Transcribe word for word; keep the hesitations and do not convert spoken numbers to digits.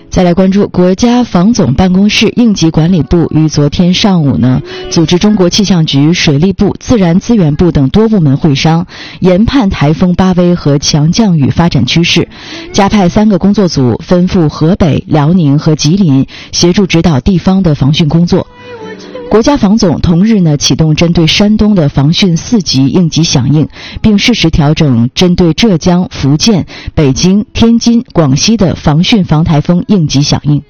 再来关注国家防总办公室应急管理部于昨天上午呢，组织中国气象局、水利部、自然资源部等多部门会商，研判台风巴威和强降雨发展趋势，加派三个工作组分赴河北、辽宁和吉林，协助指导地方的防汛工作。国家防总同日呢启动针对山东的防汛四级应急响应，并适时调整针对浙江、福建、北京、天津、广西的防汛防台风应急响应。